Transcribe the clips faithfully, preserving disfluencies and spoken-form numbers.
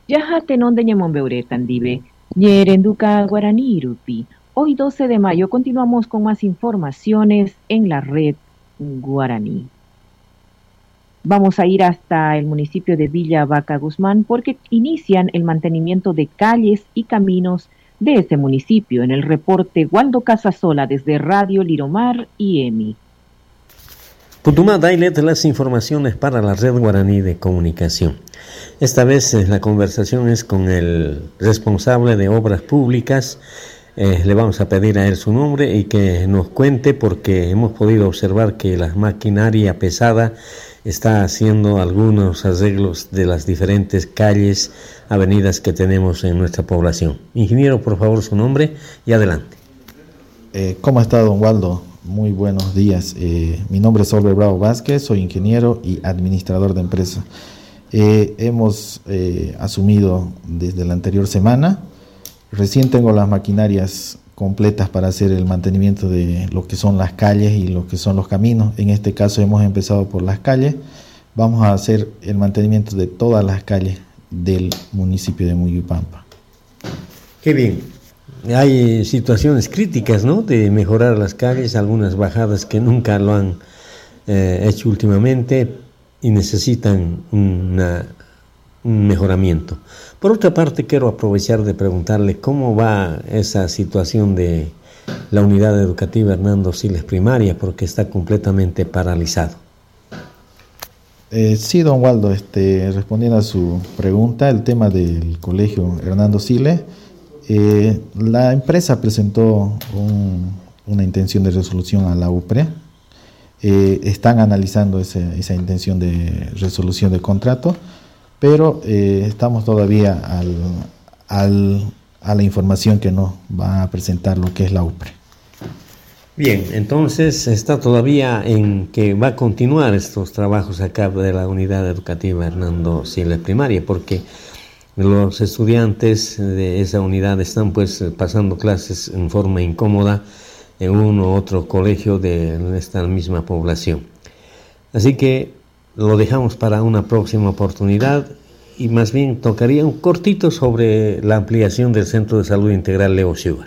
Yaja tenonde ñemombeure tandive, ñerenduca guaraní irupi. Hoy doce de mayo continuamos con más informaciones en la red guaraní. Vamos a ir hasta el municipio de Villa Vaca Guzmán porque inician el mantenimiento de calles y caminos de ese municipio. En el reporte Waldo Casasola desde Radio Liromar y E M I. Putumá Dailet, las informaciones para la red guaraní de comunicación. Esta vez eh, la conversación es con el responsable de obras públicas. Eh, le vamos a pedir a él su nombre y que nos cuente, porque hemos podido observar que la maquinaria pesada está haciendo algunos arreglos de las diferentes calles, avenidas que tenemos en nuestra población. Ingeniero, por favor, su nombre y adelante. Eh, ¿Cómo está, don Waldo? Muy buenos días. Eh, mi nombre es Oliver Bravo Vázquez, soy ingeniero y administrador de empresa. Eh, hemos eh, asumido desde la anterior semana. Recién tengo las maquinarias completas para hacer el mantenimiento de lo que son las calles y lo que son los caminos. En este caso hemos empezado por las calles. Vamos a hacer el mantenimiento de todas las calles del municipio de Muyupampa. Qué bien. Hay situaciones críticas, ¿no?, de mejorar las calles, algunas bajadas que nunca lo han eh, hecho últimamente y necesitan una, un mejoramiento. Por otra parte, quiero aprovechar de preguntarle cómo va esa situación de la unidad educativa Hernando Siles Primaria, porque está completamente paralizado. Eh, sí, don Waldo, este, respondiendo a su pregunta, el tema del colegio Hernando Siles, eh, la empresa presentó un, una intención de resolución a la U P R E. Eh, están analizando ese, esa intención de resolución de contrato, pero eh, estamos todavía al, al, a la información que nos va a presentar lo que es la U P R E. Bien, entonces está todavía en que va a continuar estos trabajos acá de la unidad educativa Hernando Siles Primaria, porque los estudiantes de esa unidad están pues pasando clases en forma incómoda en uno u otro colegio de esta misma población. Así que lo dejamos para una próxima oportunidad y más bien tocaría un cortito sobre la ampliación del Centro de Salud Integral Leo Sugar.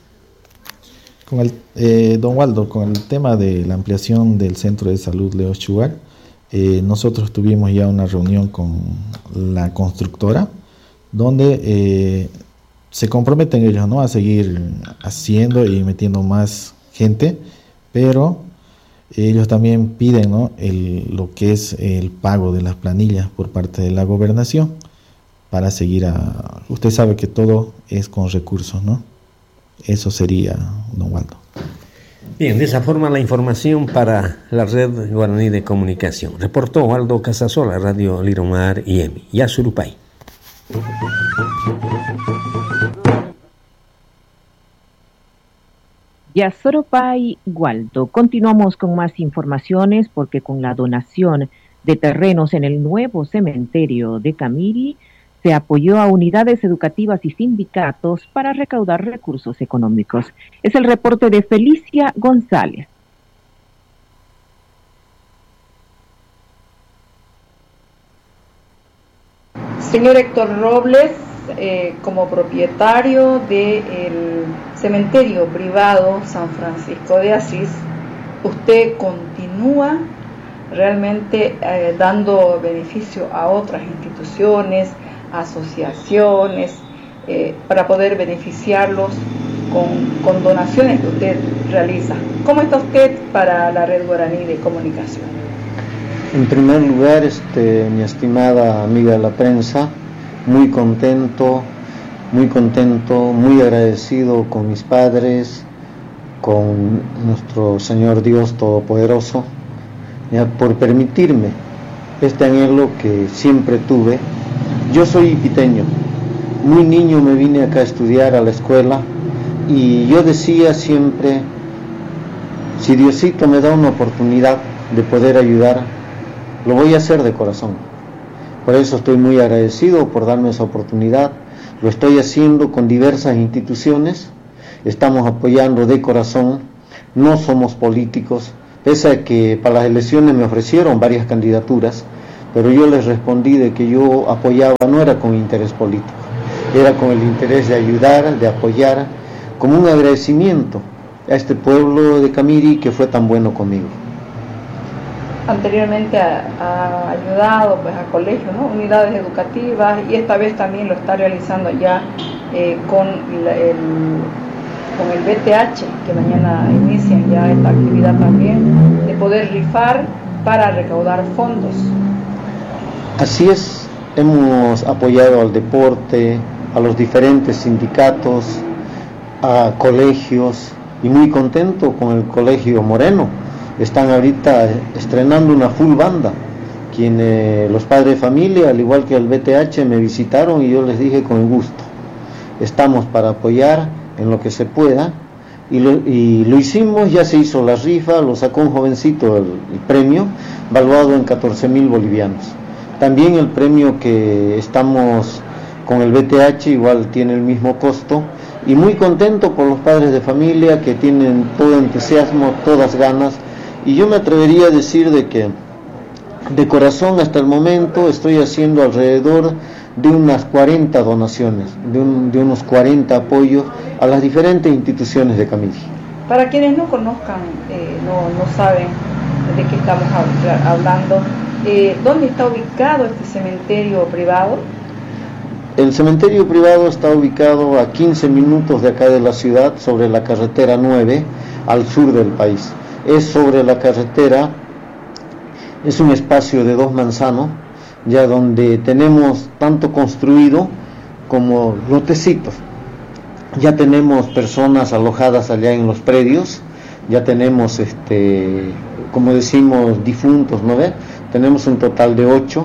Con el, eh, don Waldo, con el tema de la ampliación del Centro de Salud Leo Sugar, eh, nosotros tuvimos ya una reunión con la constructora, donde eh, se comprometen ellos, ¿no?, a seguir haciendo y metiendo más gente, pero ellos también piden, ¿no?, el, lo que es el pago de las planillas por parte de la gobernación para seguir a... Usted sabe que todo es con recursos, ¿no? Eso sería, don Waldo. Bien, de esa forma la información para la red guaraní de comunicación. Reportó Waldo Casasola, Radio Liromar y E M I. Yasurupay. Yasurupay, Waldo. Continuamos con más informaciones porque con la donación de terrenos en el nuevo cementerio de Camiri se apoyó a unidades educativas y sindicatos para recaudar recursos económicos. Es el reporte de Felicia González. Señor Héctor Robles, eh, como propietario del cementerio privado San Francisco de Asís, usted continúa realmente eh, dando beneficio a otras instituciones, asociaciones, eh, para poder beneficiarlos con, con donaciones que usted realiza. ¿Cómo está usted para la red guaraní de comunicación? En primer lugar, este, mi estimada amiga de la prensa, muy contento, muy contento, muy agradecido con mis padres, con nuestro Señor Dios Todopoderoso, ya, por permitirme este anhelo que siempre tuve. Yo soy iquiteño, muy niño me vine acá a estudiar a la escuela y yo decía siempre, si Diosito me da una oportunidad de poder ayudar, lo voy a hacer de corazón. Por eso estoy muy agradecido por darme esa oportunidad. Lo estoy haciendo con diversas instituciones, estamos apoyando de corazón, no somos políticos, pese a que para las elecciones me ofrecieron varias candidaturas, pero yo les respondí de que yo apoyaba, no era con interés político, era con el interés de ayudar, de apoyar, como un agradecimiento a este pueblo de Camiri que fue tan bueno conmigo. Anteriormente ha, ha ayudado pues a colegios, ¿no? Unidades educativas, y esta vez también lo está realizando ya eh, con, la, el, con el B T H, que mañana inician ya esta actividad también, de poder rifar para recaudar fondos. Así es, hemos apoyado al deporte, a los diferentes sindicatos, a colegios, y muy contento con el Colegio Moreno. Están ahorita estrenando una full banda, quienes los padres de familia, al igual que el B T H, me visitaron y yo les dije con gusto, estamos para apoyar en lo que se pueda, y lo, y lo hicimos, ya se hizo la rifa, lo sacó un jovencito el, el premio, valuado en catorce mil bolivianos. También el premio que estamos con el B T H igual tiene el mismo costo, y muy contento por los padres de familia que tienen todo entusiasmo, todas ganas, y yo me atrevería a decir de que de corazón hasta el momento estoy haciendo alrededor de unas cuarenta donaciones, de, un, de unos cuarenta apoyos a las diferentes instituciones de Camiri. Para quienes no conozcan, eh, no, no saben de qué estamos hablando, eh, ¿dónde está ubicado este cementerio privado? El cementerio privado está ubicado a quince minutos de acá de la ciudad, sobre la carretera nueve, al sur del país. Es sobre la carretera, es un espacio de dos manzanos, ya donde tenemos tanto construido como lotecitos. Ya tenemos personas alojadas allá en los predios, ya tenemos, este, como decimos, difuntos, ¿no ve? Tenemos un total de ocho.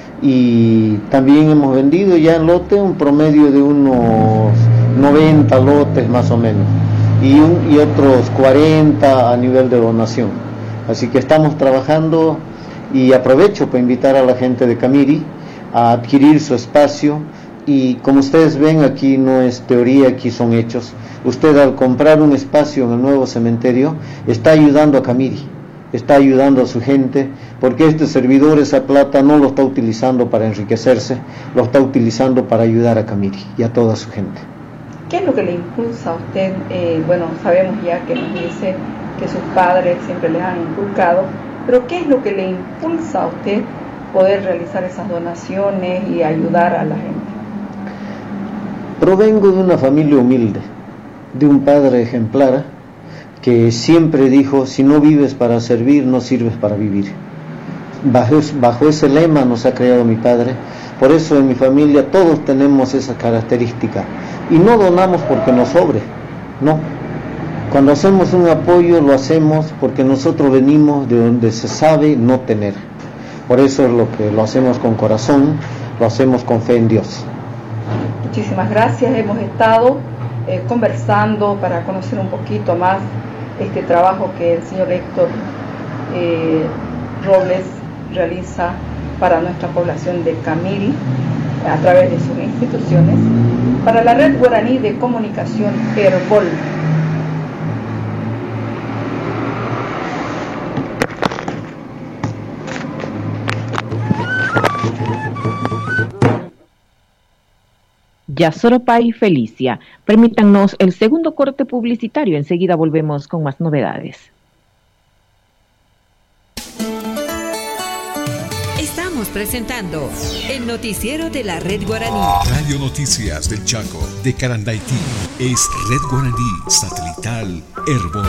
Y también hemos vendido ya en lote un promedio de unos noventa lotes más o menos, y, un, y otros cuarenta a nivel de donación. Así que estamos trabajando, y aprovecho para invitar a la gente de Camiri a adquirir su espacio, y como ustedes ven, aquí no es teoría, aquí son hechos. Usted, al comprar un espacio en el nuevo cementerio, está ayudando a Camiri, está ayudando a su gente, porque este servidor esa plata no lo está utilizando para enriquecerse, lo está utilizando para ayudar a Camiri y a toda su gente. ¿Qué es lo que le impulsa a usted? Eh, bueno, sabemos ya que nos dice que sus padres siempre les han inculcado, pero ¿qué es lo que le impulsa a usted poder realizar esas donaciones y ayudar a la gente? Provengo de una familia humilde, de un padre ejemplar, que siempre dijo, si no vives para servir, no sirves para vivir. Bajo, bajo ese lema nos ha creado mi padre. Por eso en mi familia todos tenemos esa característica, y no donamos porque nos sobre, no. Cuando hacemos un apoyo lo hacemos porque nosotros venimos de donde se sabe no tener. Por eso es lo que lo hacemos con corazón, lo hacemos con fe en Dios. Muchísimas gracias. Hemos estado eh, conversando para conocer un poquito más este trabajo que el señor Héctor eh, Robles realiza para nuestra población de Camiri a través de sus instituciones, para la Red Guaraní de Comunicación Herbol. Yasoropay y Felicia, permítanos el segundo corte publicitario, enseguida volvemos con más novedades. Estamos presentando el noticiero de la Red Guaraní. Radio Noticias del Chaco, de Carandaití, es Red Guaraní Satelital Herbol.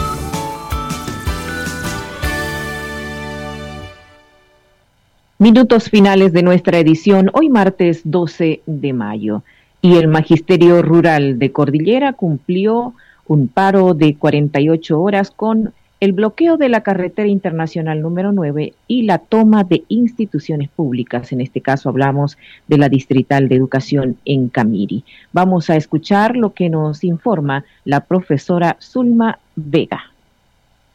Minutos finales de nuestra edición, hoy martes doce de mayo. Y el Magisterio Rural de Cordillera cumplió un paro de cuarenta y ocho horas con el bloqueo de la carretera internacional número nueve y la toma de instituciones públicas. En este caso hablamos de la Distrital de Educación en Camiri. Vamos a escuchar lo que nos informa la profesora Zulma Vega.